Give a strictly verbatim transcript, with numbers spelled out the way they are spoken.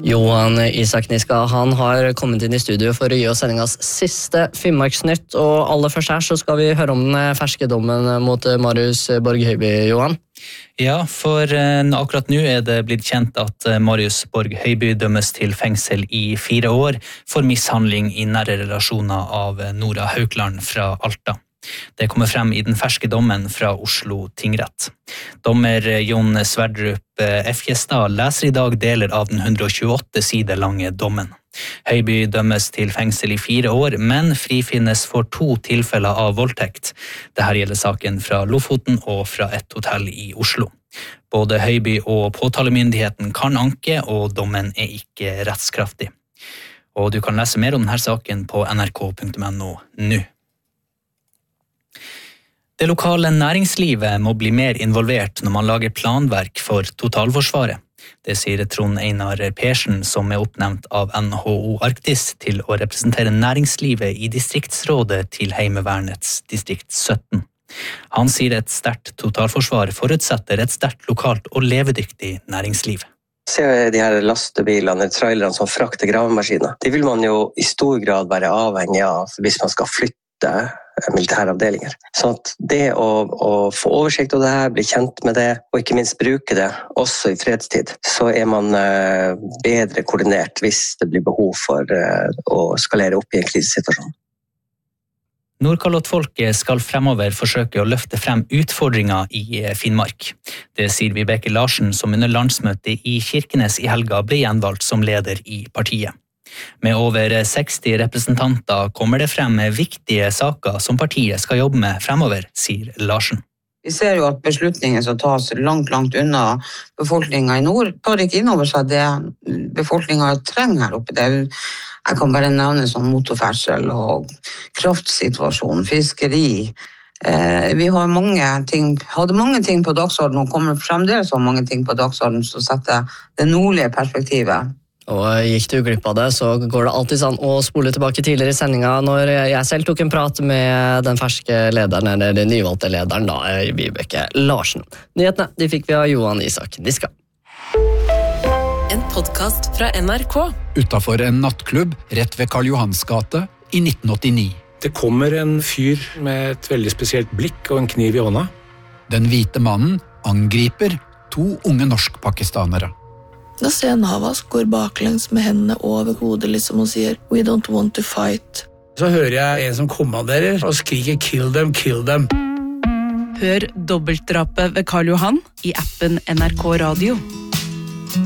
Johan Isak Niska, han har kommet inn i studio for å gi oss sendingas siste Finnmarksnytt, og aller først her så skal vi høre om den ferske dommen mot Marius Borg Høiby, Johan. Ja, for akkurat nå er det blitt kjent at Marius Borg Høiby dømmes til fengsel i fire år for mishandling i nære relasjoner av Nora Haukland fra Alta. Det kommer frem i den ferske dommen fra Oslo tingrett. Dommer Jon Sverdrup Efjestad leser i dag deler av den hundre og tjueåtte sider lange dommen. Høiby dømmes til fengsel i fire år, men frifinnes for to tilfeller av voldtekt. Dette gjelder saken fra Lofoten og fra et hotell i Oslo. Både Høiby og påtalemyndigheten kan anke, og dommen er ikke rettskraftig. Og du kan lese mer om denne saken på n r k punktum n o nå. Det lokale næringslivet må bli mer involvert når man lager planverk for totalforsvaret. Det sier Trond Einar Persen, som er oppnevnt av N H O Arktis til å representere næringslivet i distriktsrådet til Heimevernets distrikt sytten. Han sier et sterkt totalforsvar forutsetter et sterkt lokalt og levedyktig næringsliv. Se de her lastebilene, trailerne som frakter gravemaskiner. De vil man jo i stor grad være avhengig av hvis man skal flytte militæravdelinger. Så at det å, å få oversikt over det her, bli kjent med det, og ikke minst bruke det, også i fredstid, så er man uh, bedre koordinert hvis det blir behov for uh, å skalere opp i en krisesituasjon. Nordkalottfolket skal fremover forsøke å løfte frem utfordringer i Finnmark. Det sier Vibeke Larsen, som under landsmøtet i Kirkenes i helga ble gjenvalgt som leder i partiet. Med over seksti representanter kommer det frem viktige saker som partiet skal jobbe med fremover, sier Larsen. Vi ser jo at beslutninger som tas langt, langt unna befolkningen i nord, tar ikke inn over seg det befolkningen trenger her oppe. Det er, jeg kan bare nevne som motorferdsel og kraftsituasjon, fiskeri. Eh, vi har mange ting, hadde mange ting på dagsordenen og kommer fremdeles av mange ting på dagsordenen som setter det nordlige perspektivet. Og gikk du glipp av det, så går det alltid sånn å spole tilbake tidligere i sendingen når jeg selv tok en prat med den ferske lederen, eller den nyvalgte lederen da, Vibeke Larsen. Nyhetene, de fikk vi av Johan Isak Niska. En podcast fra N R K. Utenfor en nattklubb rett ved Karl Johans gate i nitten åttini. Det kommer en fyr med et veldig spesielt blikk og en kniv i hånda. Den hvite mannen angriper to unge norsk-pakistanere. Da ser jeg Navas går baklengs med hendene over hodet liksom og sier «We don't want to fight». Så hører jeg en som kommanderer og skriker «Kill them, kill them». Hør dobbeltdrapet ved Karl Johan i appen N R K Radio.